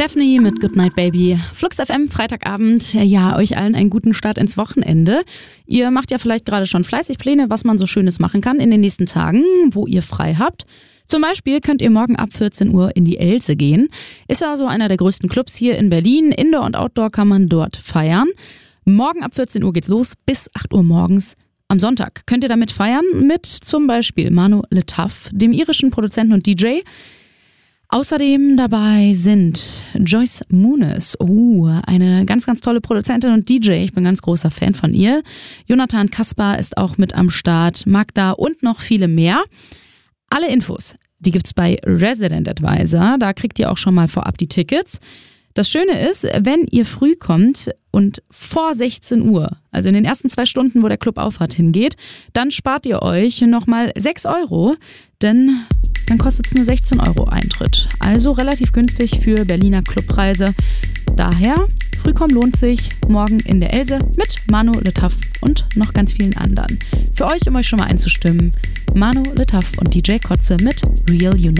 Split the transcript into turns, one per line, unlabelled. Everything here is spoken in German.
Daphne mit Goodnight Baby. Flux FM, Freitagabend. Ja, euch allen einen guten Start ins Wochenende. Ihr macht ja vielleicht gerade schon fleißig Pläne, was man so Schönes machen kann in den nächsten Tagen, wo ihr frei habt. Zum Beispiel könnt ihr morgen ab 14 Uhr in die Else gehen. Ist ja so einer der größten Clubs hier in Berlin. Indoor und Outdoor kann man dort feiern. Morgen ab 14 Uhr geht's los bis 8 Uhr morgens. Am Sonntag könnt ihr damit feiern mit zum Beispiel Manu Letaf, dem irischen Produzenten und DJ. Außerdem dabei sind Joyce Muniz, eine ganz, ganz tolle Produzentin und DJ. Ich bin ganz großer Fan von ihr. Jonathan Kaspar ist auch mit am Start, Magda und noch viele mehr. Alle Infos, die gibt's bei Resident Advisor. Da kriegt ihr auch schon mal vorab die Tickets. Das Schöne ist, wenn ihr früh kommt und vor 16 Uhr, also in den ersten 2 Stunden, wo der Club aufhat, hingeht, dann spart ihr euch nochmal 6 €, denn dann kostet es nur 16 € Eintritt. Also relativ günstig für Berliner Clubpreise. Daher, früh kommen lohnt sich, morgen in der Else mit Manu Letaf und noch ganz vielen anderen. Für euch, um euch schon mal einzustimmen, Manu Letaf und DJ Kotze mit Real You Know.